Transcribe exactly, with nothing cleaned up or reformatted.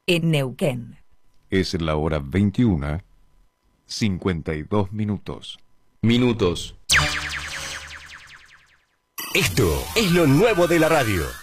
en Neuquén. Es la hora veintiuna, cincuenta y dos minutos. Minutos. Esto es lo nuevo de la radio.